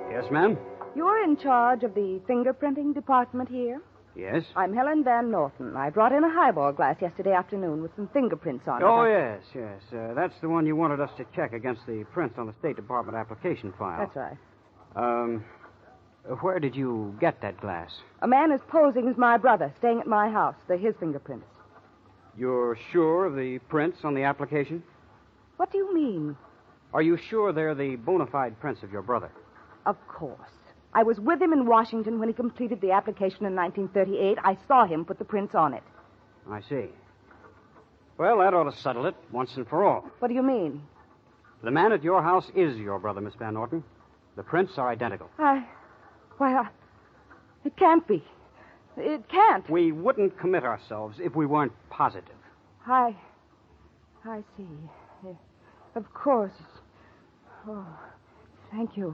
Yes, ma'am? You're in charge of the fingerprinting department here? Yes. I'm Helen Van Norton. I brought in a highball glass yesterday afternoon with some fingerprints on it. Oh, yes. That's the one you wanted us to check against the prints on the State Department application file. That's right. Where did you get that glass? A man is posing as my brother, staying at my house. They're his fingerprints. You're sure of the prints on the application? What do you mean? Are you sure they're the bona fide prints of your brother? Of course. I was with him in Washington when he completed the application in 1938. I saw him put the prints on it. I see. Well, that ought to settle it once and for all. What do you mean? The man at your house is your brother, Miss Van Norton. The prints are identical. It can't be. It can't. We wouldn't commit ourselves if we weren't positive. I see. Of course. Oh, thank you.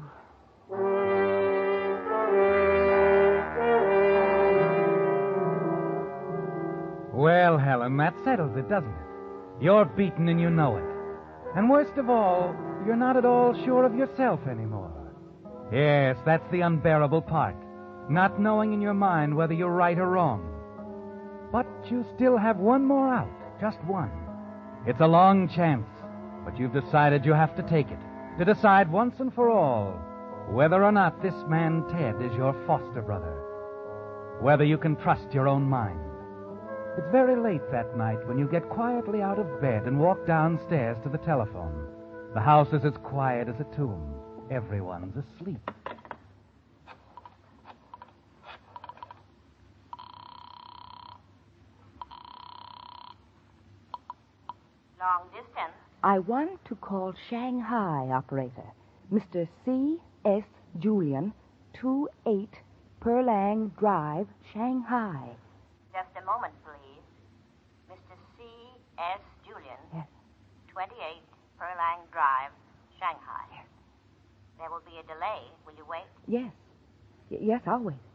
Well, Helen, that settles it, doesn't it? You're beaten and you know it. And worst of all, you're not at all sure of yourself anymore. Yes, that's the unbearable part. Not knowing in your mind whether you're right or wrong. But you still have one more out. Just one. It's a long chance, but you've decided you have to take it. To decide once and for all whether or not this man Ted is your foster brother. Whether you can trust your own mind. It's very late that night when you get quietly out of bed and walk downstairs to the telephone. The house is as quiet as a tomb. Everyone's asleep. Long distance. I want to call Shanghai, operator. Mr. C.S. Julian, 28 Perlang Drive, Shanghai. Just a moment, please. Mr. C.S. Julian. Yes. 28 Perlang Drive, Shanghai. Yes. There will be a delay. Will you wait? Yes. Yes, I'll wait.